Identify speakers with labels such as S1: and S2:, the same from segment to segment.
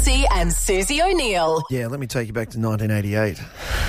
S1: Marsey and Susie O'Neill.
S2: Yeah, let me take you back to 1988.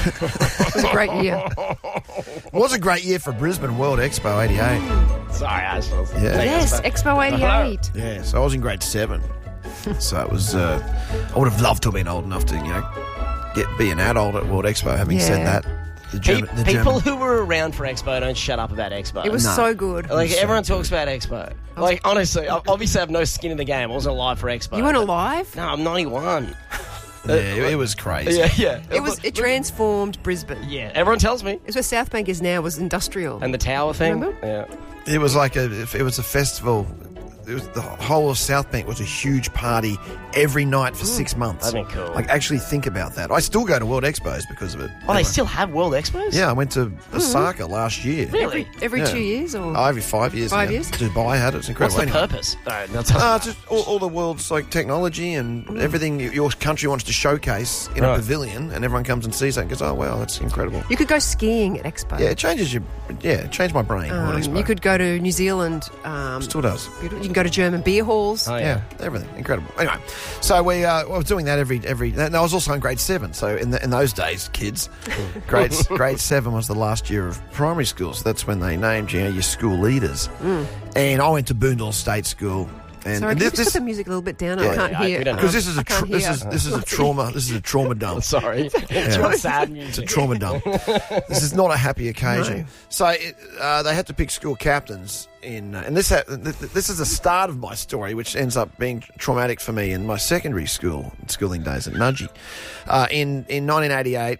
S3: It was a great year.
S2: It was a great year for Brisbane World Expo 88.
S4: Sorry, Ashton.
S2: Yeah.
S3: Yes, Expo 88.
S2: Yeah, so I was in grade 7. So it was, I would have loved to have been old enough to, be an adult at World Expo. Having said that, the
S4: People who were around for Expo don't shut up about Expo.
S3: It was so good.
S4: Like, everyone talks about Expo. Like, honestly, I obviously have no skin in the game. I wasn't alive for Expo.
S3: You weren't alive?
S4: No, I'm 91.
S2: Yeah, it was crazy.
S4: Yeah.
S3: It transformed Brisbane.
S4: Yeah, everyone tells me.
S3: It's where South Bank is now, was industrial.
S4: And the tower thing.
S3: Remember?
S4: Yeah.
S2: It was like a festival. It was the whole of South Bank was a huge party every night for 6 months.
S4: That'd be cool.
S2: Like, actually think about that. I still go to World Expos because of it.
S4: Oh, they still have World Expos?
S2: Yeah, I went to Osaka last year.
S4: Really?
S3: Every 2 years? Or
S2: Every 5 years.
S3: 5
S2: now.
S3: years?
S2: Dubai had it. It's incredible.
S4: What's the
S2: Anyway.
S4: purpose?
S2: Just all the world's like technology and everything your country wants to showcase in a pavilion, and everyone comes and sees that and goes, "Oh wow, that's incredible."
S3: You could go skiing at Expo.
S2: Yeah, it changes it changed my brain. World Expo.
S3: You could go to New Zealand.
S2: Still does.
S3: You can go to German beer halls.
S4: Oh,
S2: Yeah, everything incredible. Anyway, so we I was doing that every. And I was also in grade 7. So in those days, kids, grade 7 was the last year of primary school. So that's when they named your school leaders. And I went to Boondall State School. And
S3: Sorry, can you just put the music a little bit down? I can't hear.
S4: we don't know.
S2: because this is a
S3: can't hear.
S2: this is a trauma. This is a trauma dump.
S4: Sorry. It's not sad music.
S2: It's a trauma dump. This is not a happy occasion.
S3: No.
S2: So they had to pick school captains and this is the start of my story, which ends up being traumatic for me in my secondary schooling days at Nudgee. In 1988,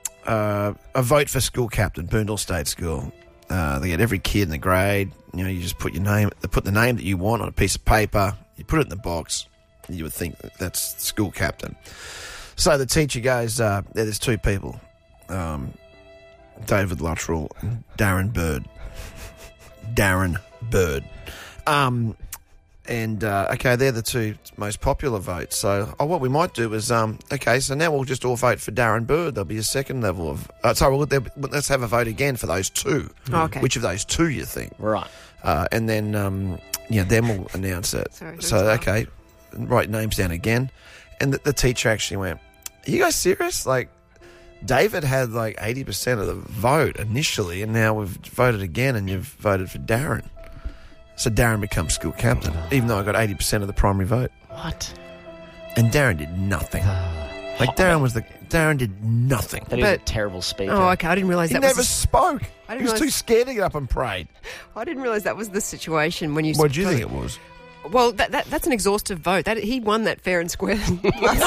S2: a vote for school captain, Boondall State School. They get every kid in the grade. You just put the name that you want on a piece of paper. You put it in the box. And you would think that's school captain. So the teacher goes, there's 2 people, David Luttrell and Darren Bird. Darren Bird. They're the 2 most popular votes. So what we might do is, so now we'll just all vote for Darren Bird. There'll be a second level of... let's have a vote again for those 2.
S3: Oh, okay.
S2: Which of those 2 you think?
S4: Right.
S2: And then, then we'll announce it.
S3: Sorry,
S2: write names down again. And the teacher actually went, are you guys serious? Like, David had like 80% of the vote initially, and now we've voted again, and you've voted for Darren. So Darren becomes school captain, even though I got 80% of the primary vote.
S4: What?
S2: And Darren did nothing. Darren did nothing.
S4: That is a terrible speaker.
S3: Oh, okay. I didn't realise
S2: He
S3: that
S2: never
S3: was...
S2: spoke.
S3: I
S2: He
S3: didn't
S2: was
S3: realise-
S2: too scared to get up and pray.
S3: I didn't realise that was the situation when you...
S2: What do you think it was?
S3: Well, that's an exhaustive vote. He won that fair and square.
S2: I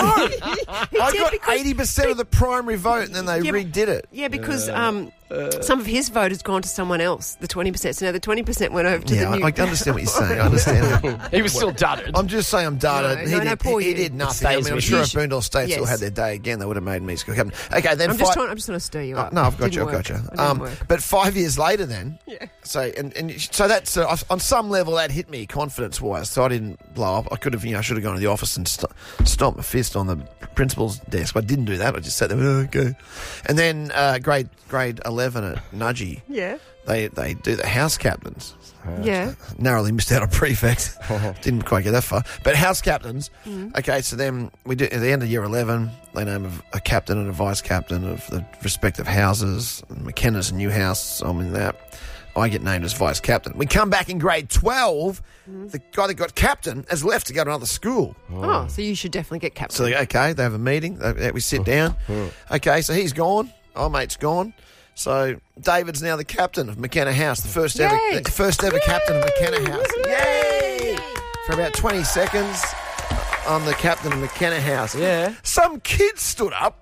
S2: got 80% of the primary vote, and then they redid it.
S3: Yeah, because some of his vote has gone to someone else, the 20%. So now the 20% went over to the new...
S2: I understand what you're saying. I understand.
S4: He was still dudded.
S2: I'm just saying I'm done.
S3: No, poor
S2: He
S3: you.
S2: did nothing.
S4: Stays
S2: I'm
S4: with
S2: sure
S4: you.
S2: if Boondall State still
S3: Yes.
S2: had their day again, they would have made me school captain. Okay, then
S3: I'm just trying to stir you up.
S2: No, I've got
S3: Didn't
S2: you.
S3: work. It
S2: I've got
S3: didn't
S2: you.
S3: work.
S2: But 5 years later, then.
S3: Yeah.
S2: So so that's on some level that hit me confidence wise. So I didn't blow up. I could have I should have gone to the office and stomped my fist on the principal's desk. But I didn't do that. I just sat there. Okay. And then grade 11 at Nudgee.
S3: Yeah.
S2: They do the house captains.
S3: Yeah.
S2: Narrowly missed out on prefect. Didn't quite get that far. But house captains. Okay, so then we do at the end of year 11, they name a captain and a vice captain of the respective houses. McKenna's a new house, so I'm in that. I get named as vice captain. We come back in grade 12. The guy that got captain has left to go to another school.
S3: Oh, so you should definitely get captain.
S2: So they have a meeting. We sit down. Okay, so he's gone. Our mate's gone. So David's now the captain of McKenna House, the first ever captain of McKenna House. Yay! For about 20 seconds, I'm the captain of McKenna House.
S4: Yeah.
S2: Some kid stood up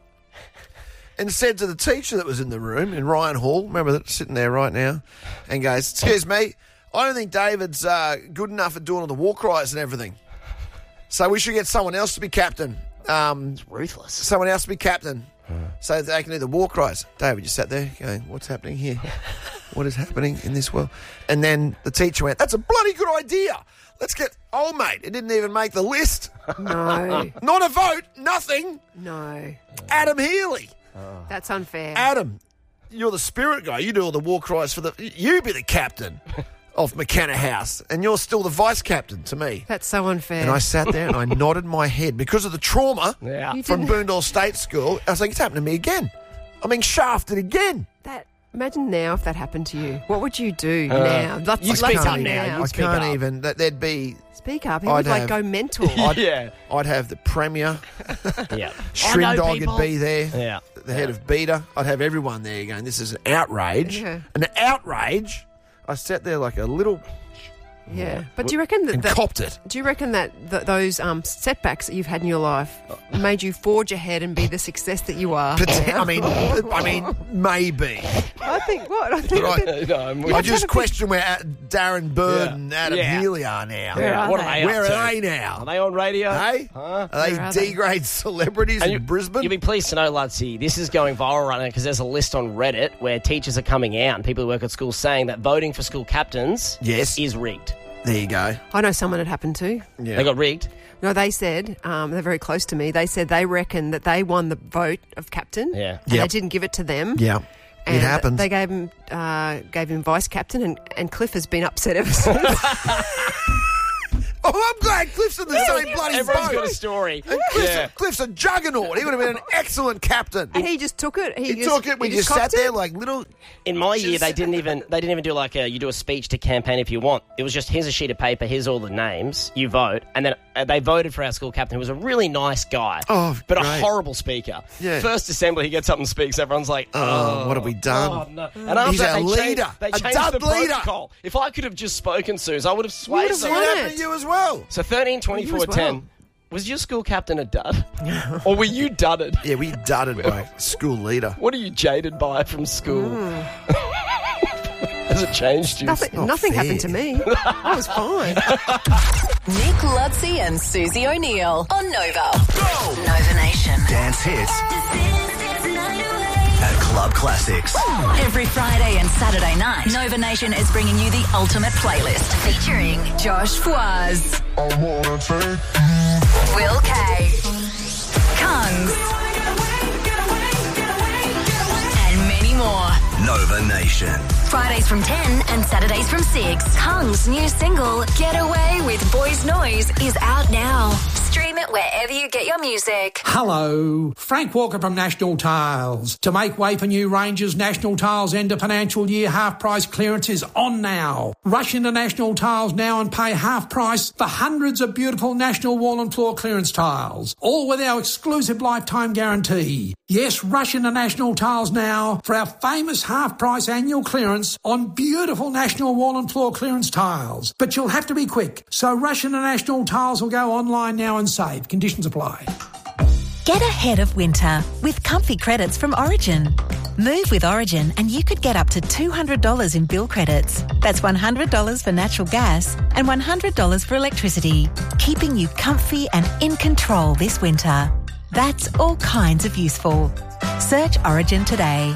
S2: and said to the teacher that was in the room, in Ryan Hall, remember that sitting there right now, and goes, "Excuse me, I don't think David's good enough at doing all the war cries and everything. So we should get someone else to be captain."
S4: It's ruthless.
S2: Someone else to be captain. So they can do the war cries. David just sat there going, what's happening here? What is happening in this world? And then the teacher went, that's a bloody good idea. Let's get old mate. It didn't even make the list.
S3: No.
S2: Not a vote. Nothing.
S3: No.
S2: Adam Healy.
S3: That's unfair.
S2: Adam, you're the spirit guy. You do all the war cries for you be the captain of McKenna House, and you're still the vice captain to me.
S3: That's so unfair.
S2: And I sat there and I nodded my head because of the trauma
S4: Yeah.
S3: You
S2: from
S3: didn't-
S2: Boondall State School. I was like, it's happened to me again. I'm being shafted again.
S3: Imagine now if that happened to you. What would you do now?
S4: you speak up
S3: you
S4: now.
S2: I
S4: Speak
S2: can't
S4: up.
S2: even. There'd be.
S3: Speak up. He
S2: I'd
S3: would
S2: have-
S3: go mental.
S4: Yeah.
S2: I'd have the premier.
S4: Yeah.
S2: Shrindog would be there.
S4: Yeah.
S2: The head of Beta. I'd have everyone there going, this is an outrage.
S3: Yeah.
S2: An outrage. I sat there like a little
S3: Yeah, but do you reckon
S2: and
S3: that?
S2: copped it.
S3: Do you reckon that those setbacks that you've had in your life made you forge ahead and be the success that you are?
S2: I mean, maybe.
S3: I think what I think.
S2: But
S3: that-
S4: No, I'm
S2: I
S3: have
S2: just
S3: a
S2: question where Darren Bird
S4: Yeah.
S2: and Adam
S4: Yeah.
S2: Healy are now.
S3: Yeah.
S4: What are they
S2: Where
S4: up to?
S2: are they now?
S4: Are they on radio?
S2: Hey?
S4: Huh?
S2: Are they
S3: Where are they?
S2: D-grade celebrities in Brisbane?
S4: You'll be pleased to know, Ludsey, this is going viral right now because there's a list on Reddit where teachers are coming out and people who work at schools saying that voting for school captains
S2: Yes.
S4: is rigged.
S2: There you go.
S3: I know someone it happened to.
S2: Yeah.
S4: They got rigged.
S3: No, they said they're very close to me. They said they reckon that they won the vote of captain.
S4: Yeah.
S3: and
S2: Yep.
S3: they didn't give it to them.
S2: Yeah.
S3: And
S2: It happens.
S3: They gave him vice captain, and Cliff has been upset ever since.
S2: Oh, I'm glad Cliff's in the same bloody
S4: Everyone's
S2: boat.
S4: got a story.
S2: And Cliff's a juggernaut. He would have been an excellent captain.
S3: And he just took it.
S2: He took it. We just sat
S3: copped
S2: there
S3: it.
S2: like little.
S4: In my year, they didn't even do like you do a speech to campaign if you want. It was just here's a sheet of paper, here's all the names, you vote, and then they voted for our school captain, who was a really nice guy,
S2: Oh,
S4: but
S2: great.
S4: a horrible speaker.
S2: Yeah.
S4: First assembly, he gets up and speaks. Everyone's like,
S2: Oh, what have we done?
S4: Oh, no. And after
S2: He's
S4: that,
S2: our
S4: they
S2: leader,
S4: changed, they
S2: a
S4: changed
S2: dud
S4: the
S2: leader.
S4: protocol. If I could have just spoken, Suze, I would have swayed
S3: would've
S4: them.
S3: won
S2: It
S3: it.
S2: happened to you as well.
S4: So 13, 24,
S3: You as
S4: 10.
S3: well.
S4: Was your school captain a dud? Or were you dudded?
S2: Yeah, we dudded by school leader.
S4: What are you jaded by from school? Has it changed you?
S3: Nothing
S2: fair.
S3: happened to me. I was fine.
S1: Nick Ludsey and Susie O'Neill on Nova. Nova Nation.
S5: Dance hits at Club Classics.
S1: Every Friday and Saturday night, Nova Nation is bringing you the ultimate playlist featuring Josh Fwaz, Will K, Kungs, and many more.
S5: Nova Nation.
S1: Fridays from 10 and Saturdays from 6. Kung's new single, Get Away with Boys Noise, is out now. Stream it wherever you get your music.
S6: Hello, Frank Walker from National Tiles. To make way for new ranges, National Tiles end of financial year half price clearance is on now. Rush into National Tiles now and pay half price for hundreds of beautiful National wall and floor clearance tiles, all with our exclusive lifetime guarantee. Yes, rush into National Tiles now for our famous half price annual clearance on beautiful National wall and floor clearance tiles. But you'll have to be quick, so rush into National Tiles or go online now and save. Conditions apply.
S7: Get ahead of winter with comfy credits from Origin. Move with Origin and you could get up to $200 in bill credits. That's $100 for natural gas and $100 for electricity, keeping you comfy and in control this winter. That's all kinds of useful. Search Origin today.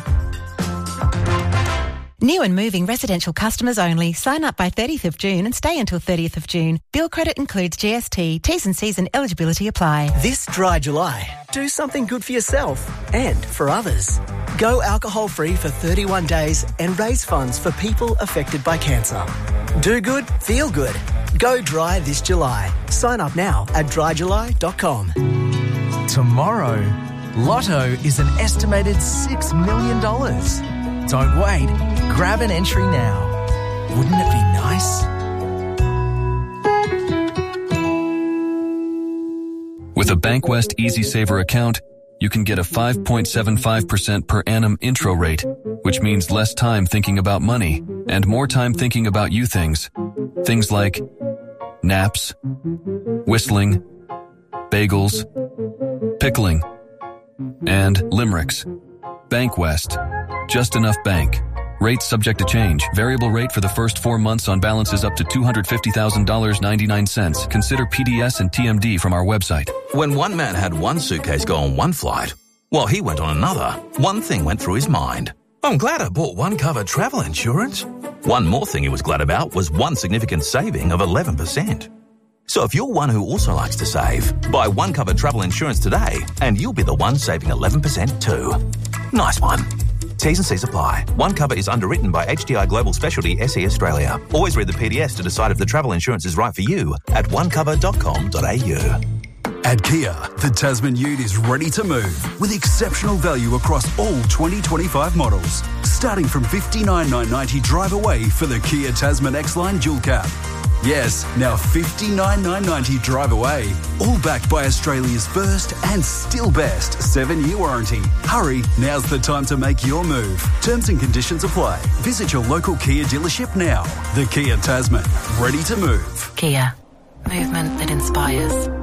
S7: New and moving residential customers only. Sign up by 30th of June and stay until 30th of June. Bill credit includes GST. T's and C's and eligibility apply.
S8: This dry July, do something good for yourself and for others. Go alcohol-free for 31 days and raise funds for people affected by cancer. Do good, feel good. Go dry this July. Sign up now at dryjuly.com.
S9: Tomorrow, Lotto is an estimated $6 million. Don't wait. Grab an entry now. Wouldn't it be nice?
S10: With a Bankwest Easy Saver account, you can get a 5.75% per annum intro rate, which means less time thinking about money and more time thinking about you things. Things like naps, whistling, bagels, pickling, and limericks. Bankwest. Just enough bank. Rates subject to change. Variable rate for the first 4 months on balances up to $250,000.99. Consider PDS and TMD from our website.
S11: When one man had one suitcase go on one flight, while he went on another, one thing went through his mind. I'm glad I bought one cover travel insurance. One more thing he was glad about was one significant saving of 11%. So if you're one who also likes to save, buy one cover travel insurance today and you'll be the one saving 11% too. Nice one. T's and C's apply. One Cover is underwritten by HDI Global Specialty SE Australia. Always read the PDS to decide if the travel insurance is right for you at onecover.com.au.
S12: At Kia, the Tasman Ute is ready to move with exceptional value across all 2025 models. Starting from $59,990 drive away for the Kia Tasman X-Line Dual Cab. Yes, now $59,990 drive away. All backed by Australia's first and still best 7-year warranty. Hurry, now's the time to make your move. Terms and conditions apply. Visit your local Kia dealership now. The Kia Tasman, ready to move.
S13: Kia, movement that inspires.